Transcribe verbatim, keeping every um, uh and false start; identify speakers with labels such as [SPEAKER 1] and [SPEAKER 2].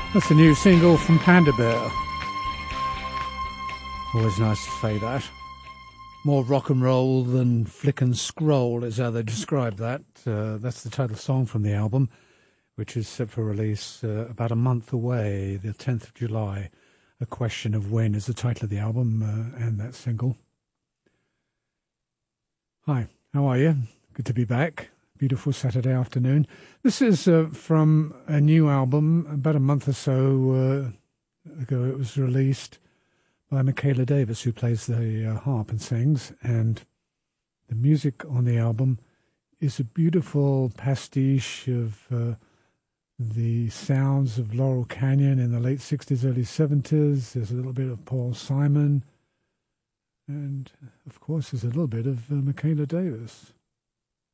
[SPEAKER 1] That's the new single from Panda Bear. Always nice to say that. More rock and roll than flick and scroll is how they describe that. Uh, that's the title song from the album, which is set for release uh, about a month away, the tenth of July. A Question of When is the title of the album uh, and that single. Hi, how are you? Good to be back. Beautiful Saturday afternoon. This is uh, from a new album. About a month or so uh, ago it was released by Michaela Davis, who plays the uh, harp and sings. And the music on the album is a beautiful pastiche of uh, the sounds of Laurel Canyon in the late sixties, early seventies. There's a little bit of Paul Simon. And, of course, there's a little bit of uh, Michaela Davis.